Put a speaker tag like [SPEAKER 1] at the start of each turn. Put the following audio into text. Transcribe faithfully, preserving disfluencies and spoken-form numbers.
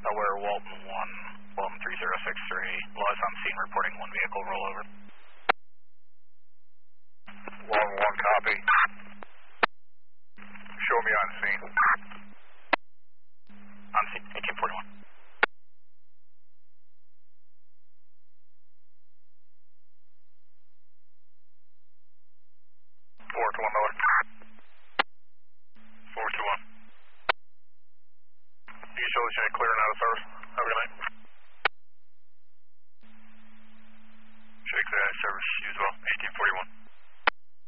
[SPEAKER 1] Delaware, Walton one, Walton three zero six three. Laws on scene reporting one vehicle rollover.
[SPEAKER 2] Walton one, copy. Show me on scene.
[SPEAKER 1] On scene, eighteen forty-one.
[SPEAKER 2] four to one, Miller. four to one. You show the chain clear and out of service. Have a good night. Shake that service, you as well, eighteen forty-one.